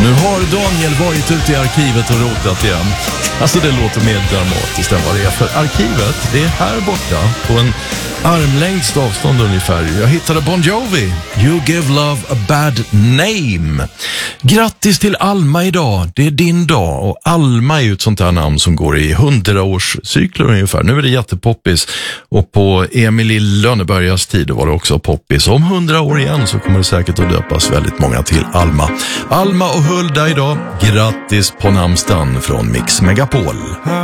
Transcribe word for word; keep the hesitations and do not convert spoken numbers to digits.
Nu har Daniel varit ute i arkivet och rotat igen. Alltså det låter mer dramatiskt än vad det är. För arkivet, det är här borta på en armlängds avstånd ungefär. Jag hittade Bon Jovi, You Give Love a Bad Name. Grattis till Alma idag, det är din dag. Och Alma är ju ett sånt här namn som går i hundraårscykler ungefär. Nu är det jättepoppis. Och på Emil i Lönnebergas tid var det också poppis. Om hundra år igen så kommer det säkert att döpas väldigt många till Alma. Alma och Hulda idag, grattis på namnsdagen från Mix Megapol.